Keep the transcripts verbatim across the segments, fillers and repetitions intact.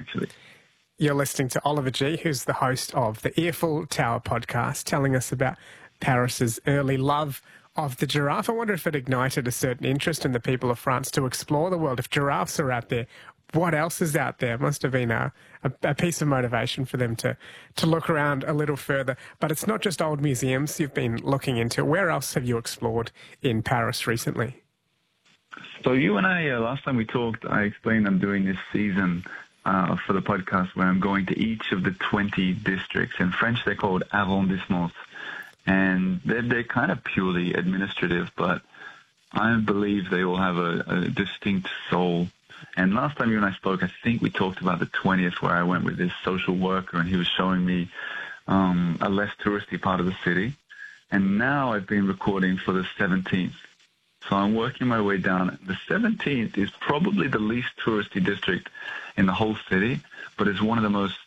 actually. You're listening to Oliver G., who's the host of the Earful Tower podcast, telling us about Paris's early love of the giraffe. I wonder if it ignited a certain interest in the people of France to explore the world. If giraffes are out there, what else is out there? It must have been a, a, a piece of motivation for them to, to look around a little further. But it's not just old museums you've been looking into. Where else have you explored in Paris recently? So you and I, uh, last time we talked, I explained I'm doing this season uh, for the podcast where I'm going to each of the twenty districts. In French, they're called arrondissements. And they're, they're kind of purely administrative, but I believe they all have a, a distinct soul. And last time you and I spoke, I think we talked about the twentieth, where I went with this social worker, and he was showing me um, a less touristy part of the city. And now I've been recording for the seventeenth. So I'm working my way down. The seventeenth is probably the least touristy district in the whole city, but it's one of the most...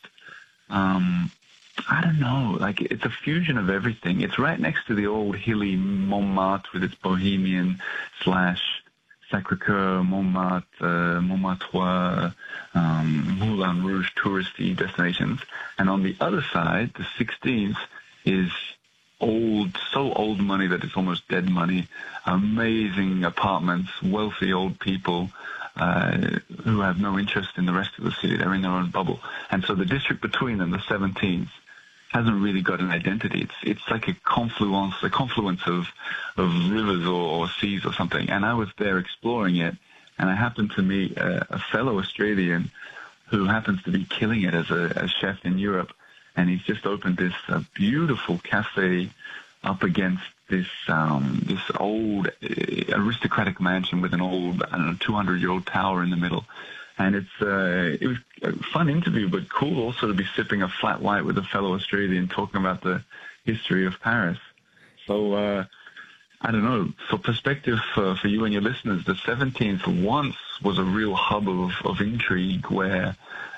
Um, I don't know, like it's a fusion of everything. It's right next to the old hilly Montmartre with its bohemian slash Sacré-Cœur, Montmartre, uh, Montmartre, um, Moulin Rouge touristy destinations. And on the other side, the sixteenth is old, so old money that it's almost dead money. Amazing apartments, wealthy old people uh, who have no interest in the rest of the city. They're in their own bubble. And so the district between them, the seventeenth, hasn't really got an identity. It's it's like a confluence, a confluence of of rivers or, or seas or something. And I was there exploring it, and I happened to meet a, a fellow Australian who happens to be killing it as a, a chef in Europe. And he's just opened this uh, beautiful cafe up against this um, this old uh, aristocratic mansion with an old, I don't know, two hundred year old tower in the middle. And it's uh, it was a fun interview, but cool also to be sipping a flat white with a fellow Australian talking about the history of Paris. So, uh, I don't know, for perspective for, for you and your listeners, the seventeenth once was a real hub of, of intrigue where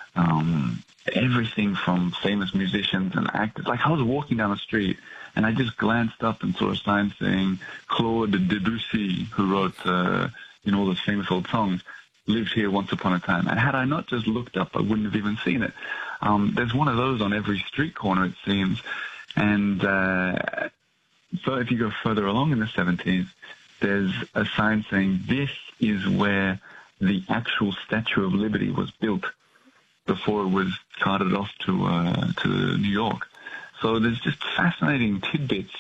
um, everything from famous musicians and actors, like I was walking down the street and I just glanced up and saw a sign saying Claude Debussy, who wrote, uh, you know, all those famous old songs, lived here once upon a time. And had I not just looked up, I wouldn't have even seen it. Um, there's one of those on every street corner, it seems. And uh, so if you go further along in the seventeenth, there's a sign saying this is where the actual Statue of Liberty was built before it was carted off to uh, to New York. So there's just fascinating tidbits.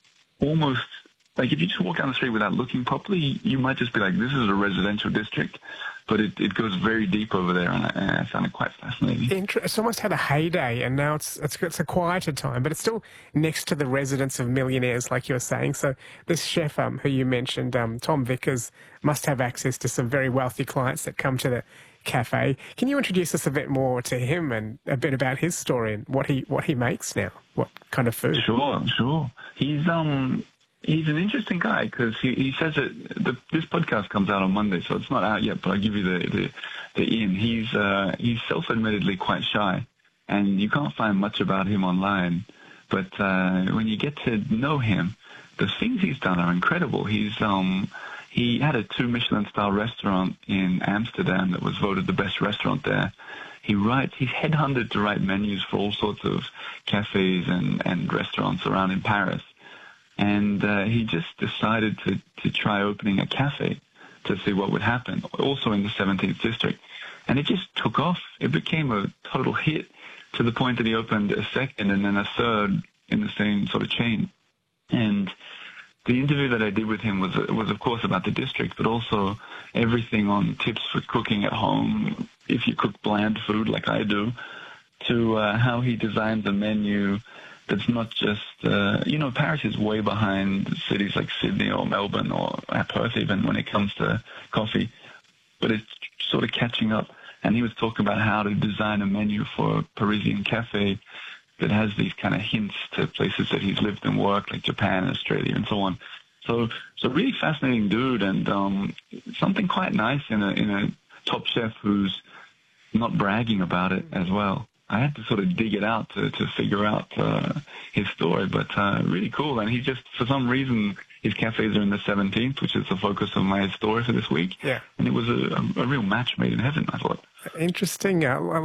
Almost like if you just walk down the street without looking properly, you might just be like, this is a residential district. But it, it goes very deep over there, and I, and I found it quite fascinating. It's almost had a heyday, and now it's, it's it's a quieter time, but it's still next to the residence of millionaires, like you were saying. So this chef um, who you mentioned, um, Tom Vickers, must have access to some very wealthy clients that come to the cafe. Can you introduce us a bit more to him and a bit about his story and what he what he makes now? What kind of food? Sure, sure. He's um. He's an interesting guy because he, he says that the, this podcast comes out on Monday, so it's not out yet, but I'll give you the, the, the in. He's, uh, he's self-admittedly quite shy, and you can't find much about him online. But uh, when you get to know him, the things he's done are incredible. He's um, he had a two Michelin-star restaurant in Amsterdam that was voted the best restaurant there. He writes, he's headhunted to write menus for all sorts of cafes and, and restaurants around in Paris. And uh, he just decided to, to try opening a cafe to see what would happen, also in the seventeenth district. And it just took off. It became a total hit to the point that he opened a second and then a third in the same sort of chain. And the interview that I did with him was, was of course, about the district, but also everything on tips for cooking at home, if you cook bland food like I do, to uh, how he designs a menu that's not just, uh, you know, Paris is way behind cities like Sydney or Melbourne or Perth even when it comes to coffee, but it's sort of catching up. And he was talking about how to design a menu for a Parisian cafe that has these kind of hints to places that he's lived and worked, like Japan and Australia and so on. So, so really fascinating dude, and um, something quite nice in a in a top chef who's not bragging about it as well. I had to sort of dig it out to, to figure out uh, his story, but uh, really cool. And he just, for some reason, his cafes are in the seventeenth, which is the focus of my story for this week. Yeah. And it was a, a real match made in heaven, I thought. Interesting. Uh,